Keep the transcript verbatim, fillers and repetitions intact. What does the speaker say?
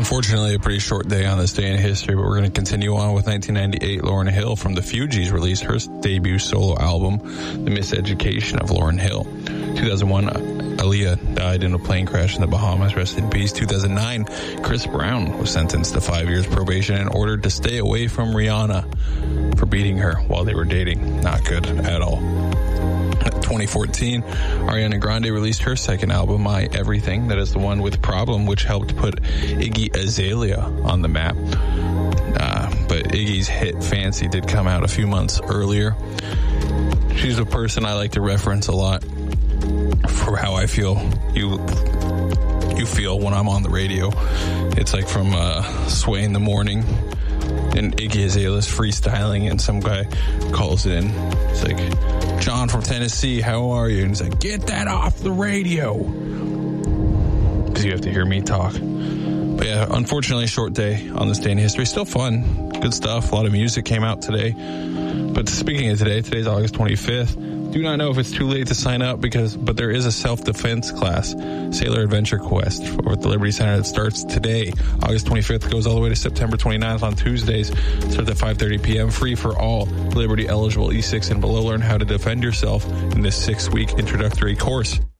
Unfortunately, a pretty short day on this day in history, but we're going to continue on with nineteen ninety-eight. Lauryn Hill from the Fugees released her debut solo album, The Miseducation of Lauryn Hill. two thousand one, Aaliyah died in a plane crash in the Bahamas. Rest in peace. two thousand nine, Chris Brown was sentenced to five years probation and ordered to stay away from Rihanna for beating her while they were dating. Not good at all. twenty fourteen, Ariana Grande released her second album, My Everything. That is the one with Problem, which helped put Iggy Azalea on the map. Uh, but Iggy's hit Fancy did come out a few months earlier. She's a person I like to reference a lot for how I feel you you feel when I'm on the radio. It's like from uh, Sway in the Morning, and Iggy Azalea's freestyling, and some guy calls in. It's like, John from Tennessee, how are you? And he's like, get that off the radio. Because you have to hear me talk. But yeah, unfortunately, a short day on this day in history. Still fun. Good stuff. A lot of music came out today. But speaking of today, today's August twenty-fifth. Do not know if it's too late to sign up, because, but there is a self-defense class, Sailor Adventure Quest, for the Liberty Center that starts today. August twenty-fifth goes all the way to September twenty-ninth on Tuesdays. Starts at five thirty p.m. Free for all. Liberty eligible E six and below. Learn how to defend yourself in this six-week introductory course.